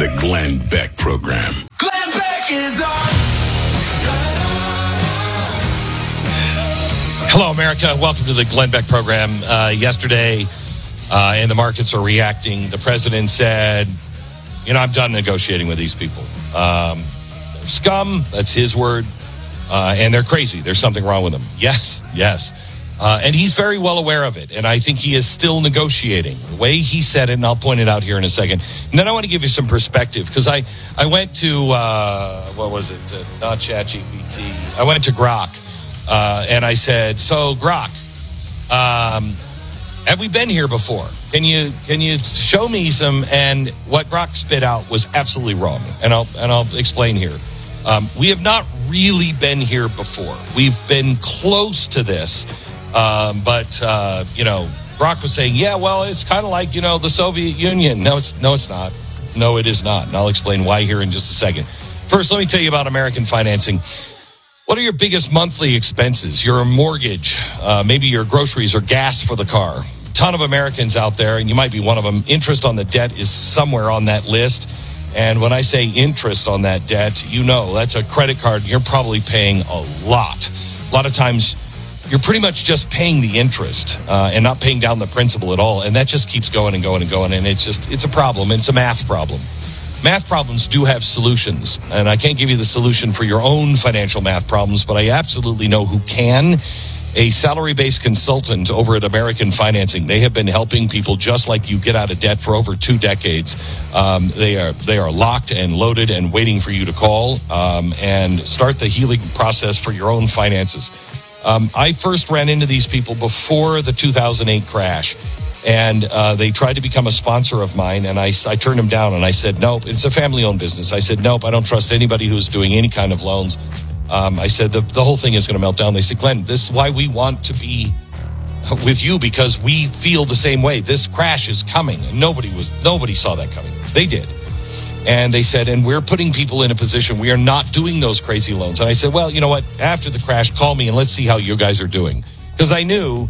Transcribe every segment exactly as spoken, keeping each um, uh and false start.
The Glenn Beck Program. Glenn Beck is on. Hello, America. Welcome to the Glenn Beck Program. Uh, yesterday, uh, and the markets are reacting. The president said, you know, I'm done negotiating with these people. Um, they're scum. That's his word. Uh, and they're crazy. There's something wrong with them. Yes, yes. Uh, and he's very well aware of it. And I think he is still negotiating. The way he said it, and I'll point it out here in a second. And then I want to give you some perspective. Because I, I went to, uh, what was it? Uh, not ChatGPT. I went to Grok. Uh, and I said, so Grok, um, have we been here before? Can you can you show me some? And what Grok spit out was absolutely wrong. And I'll, and I'll explain here. Um, we have not really been here before. We've been close to this. Um, but, uh, you know, Grok was saying, yeah, well, it's kind of like, you know, the Soviet Union. No, it's no, it's not. No, it is not. And I'll explain why here in just a second. First, let me tell you about American financing. What are your biggest monthly expenses? Your mortgage, uh, maybe your groceries or gas for the car. A ton of Americans out there, and you might be one of them. Interest on the debt is somewhere on that list. And when I say interest on that debt, you know, that's a credit card. You're probably paying a lot. A lot of times, you're pretty much just paying the interest uh, and not paying down the principal at all. And that just keeps going and going and going. And it's just, it's a problem. It's a math problem. Math problems do have solutions. And I can't give you the solution for your own financial math problems, but I absolutely know who can. A salary-based consultant over at American Financing. They have been helping people just like you get out of debt for over two decades. Um, they are they are locked and loaded and waiting for you to call um, and start the healing process for your own finances. Um, I first ran into these people before the two thousand eight crash, and uh, they tried to become a sponsor of mine, and I, I turned them down, and I said, nope, it's a family-owned business. I said, nope, I don't trust anybody who's doing any kind of loans. Um, I said, the, the whole thing is going to melt down. They said, Glenn, this is why we want to be with you, because we feel the same way. This crash is coming, and nobody was nobody saw that coming. They did. And they said, and we're putting people in a position, we are not doing those crazy loans. And I said, well, you know what? After the crash, call me and let's see how you guys are doing. Because I knew,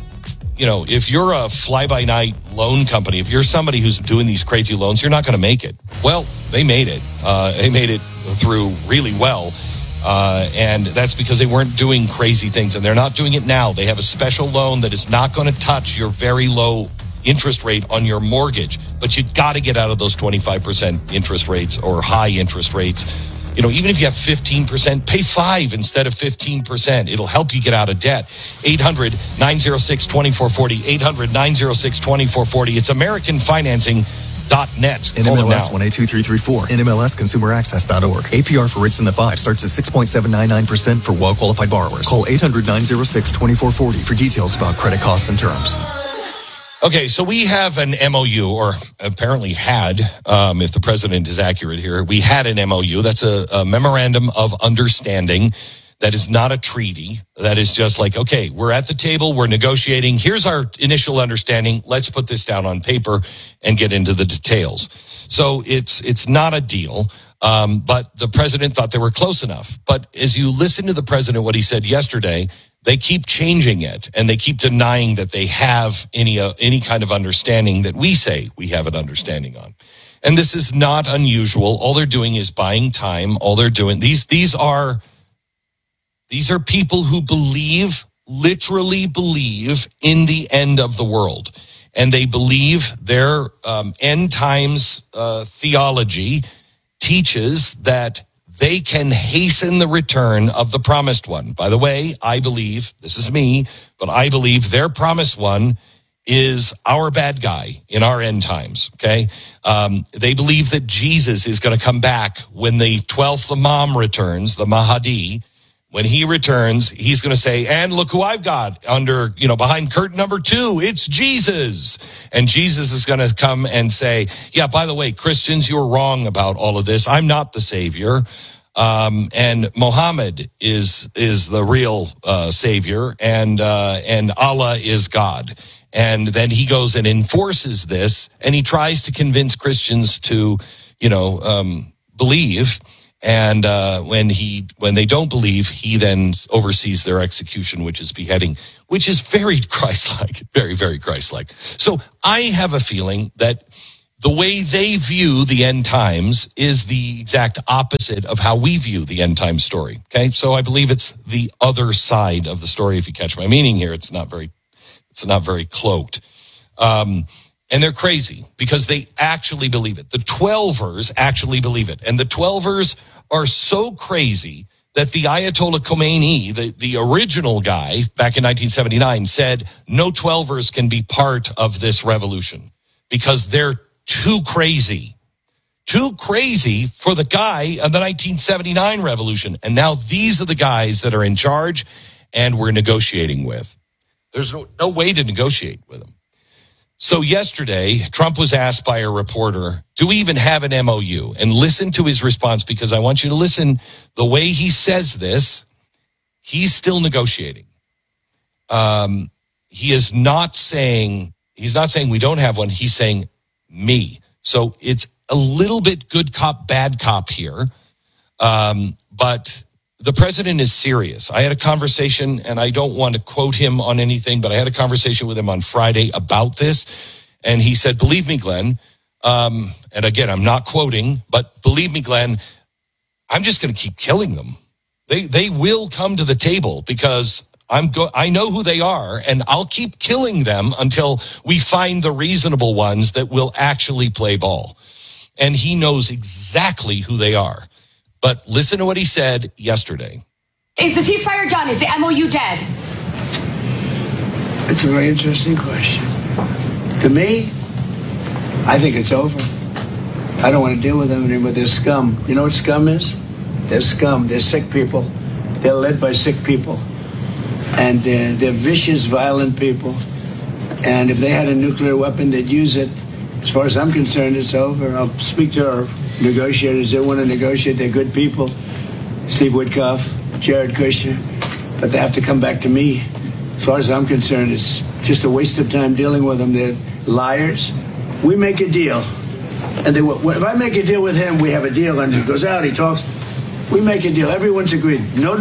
you know, if you're a fly-by-night loan company, if you're somebody who's doing these crazy loans, you're not going to make it. Well, they made it. Uh, they made it through really well. Uh, and that's because they weren't doing crazy things. And they're not doing it now. They have a special loan that is not going to touch your very low interest rate on your mortgage, but you got to get out of those twenty-five percent interest rates or high interest rates. You know, even if you have fifteen percent, pay five instead of fifteen percent. It'll help you get out of debt. eight hundred, nine oh six, two four four oh. eight hundred, nine oh six, two four four oh. It's American Financing dot net. N M L S one eight two three three four. N M L S consumer access dot org. A P R for rates in the five starts at six point seven nine nine percent for well-qualified borrowers. Call eight hundred, nine oh six, two four four oh for details about credit costs and terms. Okay, so we have an M O U, or apparently had, um, if the president is accurate here, we had an M O U. That's a, a memorandum of understanding. That is not a treaty. That is just like, okay, we're at the table, we're negotiating. Here's our initial understanding. Let's put this down on paper and get into the details. So it's it's not a deal, um, but the president thought they were close enough. But as you listen to the president, what he said yesterday, they keep changing it, and they keep denying that they have any uh, any kind of understanding that we say we have an understanding on. And this is not unusual. All they're doing is buying time. All they're doing, these these are these are people who believe, literally believe in the end of the world. And they believe their um, end times uh, theology teaches that they can hasten the return of the promised one. By the way, I believe, this is me, but I believe their promised one is our bad guy in our end times, okay? Um, they believe that Jesus is going to come back when the twelfth Imam returns, the Mahdi. When he returns, he's going to say, and look who I've got under, you know, behind curtain number two, it's Jesus. And Jesus is going to come and say, yeah, by the way, Christians, you're wrong about all of this. I'm not the savior. Um, and Muhammad is, is the real, uh, savior, and, uh, and Allah is God. And then he goes and enforces this, and he tries to convince Christians to, you know, um, believe. And uh, when he when they don't believe, he then oversees their execution, which is beheading, which is very Christ-like, very, very Christ-like. So I have a feeling that the way they view the end times is the exact opposite of how we view the end times story. Okay. So I believe it's the other side of the story. If you catch my meaning here, it's not very, it's not very cloaked. Um, and they're crazy because they actually believe it. The twelvers actually believe it. And the twelvers are so crazy that the Ayatollah Khomeini, the, the original guy back in nineteen seventy-nine, said no twelvers can be part of this revolution because they're too crazy. Too crazy for the guy of the nineteen seventy-nine revolution. And now these are the guys that are in charge and we're negotiating with. There's no, no way to negotiate with them. So yesterday, Trump was asked by a reporter, do we even have an M O U? And listen to his response, because I want you to listen. The way he says this, he's still negotiating. Um, he is not saying, he's not saying we don't have one. He's saying me. So it's a little bit good cop, bad cop here. Um, but the president is serious. I had a conversation, and I don't want to quote him on anything, but I had a conversation with him on Friday about this. And he said, believe me, Glenn, um, and again, I'm not quoting, but believe me, Glenn, I'm just going to keep killing them. They they will come to the table because I'm go- I know who they are, and I'll keep killing them until we find the reasonable ones that will actually play ball. And he knows exactly who they are. But listen to what he said yesterday. Is the ceasefire done? Is the M O U dead? It's a very interesting question. To me, I think it's over. I don't want to deal with them anymore. They're scum. You know what scum is? They're scum. They're sick people. They're led by sick people. And uh, they're vicious, violent people. And if they had a nuclear weapon, they'd use it. As far as I'm concerned, it's over. I'll speak to our negotiators. They want to negotiate. They're good people. Steve Witkoff, Jared Kushner. But they have to come back to me. As far as I'm concerned, it's just a waste of time dealing with them. They're liars. We make a deal. And they, if I make a deal with him, we have a deal. And he goes out, he talks. We make a deal. Everyone's agreed. No